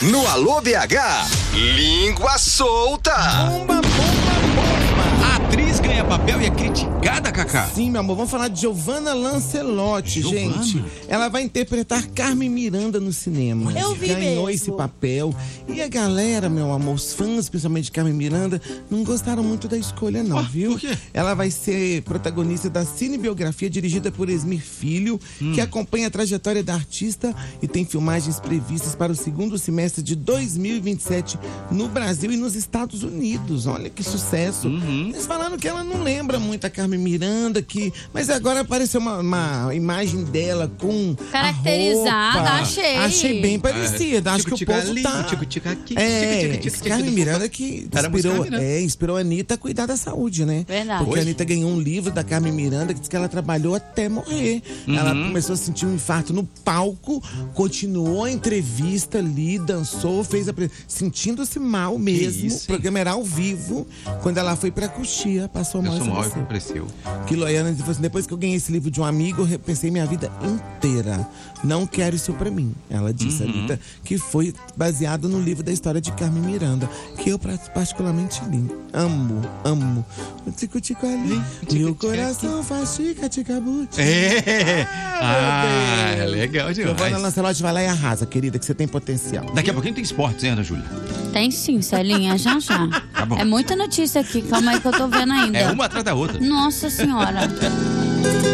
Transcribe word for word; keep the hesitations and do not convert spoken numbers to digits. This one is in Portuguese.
No Alô B H, língua solta. Bomba, bomba, bomba. A atriz ganha papel e é criticada, Cacá. Sim, meu amor, vamos falar de Giovanna Lancelotti, Giovanna? gente. Ela vai interpretar Carmen Miranda no cinema. Eu vi Ganhou mesmo. esse papel. E a galera, meu amor, os fãs, principalmente de Carmen Miranda, não gostaram muito da escolha, não, Ah, viu? por quê? Ela vai ser protagonista da cinebiografia dirigida por Esmir Filho, Hum. que acompanha a trajetória da artista e tem filmagens previstas para o segundo semestre de dois mil e vinte e sete no Brasil e nos Estados Unidos. Olha que sucesso. Uhum. Eles falaram que ela não lembra muito a Carmen Miranda, que... mas agora apareceu uma, uma imagem dela com Caracterizada, a roupa. achei. Achei bem parecida. Acho que o povo ali, tá... tico-tica aqui, É, tico-tica, esse tico-tica, Carmen tico-tica. Miranda que Era a música inspirou, Miranda. é, inspirou a Anitta a cuidar da saúde, né? Verdade. Porque a Oi? Anitta ganhou um livro da Carmen Miranda que diz que ela trabalhou até morrer. Uhum. Ela começou a sentir um infarto no palco, continuou a entrevista ali, dançou, fez a... pre- sentindo-se mal mesmo. isso, O hein? programa era ao vivo. Quando ela foi pra Coxia, passou mal. Eu sou essa mal e você. apareceu. Que Loiana falou assim, depois que eu ganhei esse livro de um amigo, eu repensei minha vida inteira. Não quero isso pra mim. Ela disse, Uhum. Anitta, que foi baseado no livro da história de Carmen Miranda, que eu pra- particularmente li. Amo, amo. O tico-tico ali, e o coração faz tica-tica-bute. É. Ah, meu é Deus. legal Giovanna demais. Lancelotti, vai lá e arrasa, querida, que você tem potencial. Daqui a pouquinho tem esportes, hein, Ana Júlia? Tem sim, Celinha, já já. Tá bom. É muita notícia aqui, calma aí que eu tô vendo ainda. É uma atrás da outra. Nossa senhora.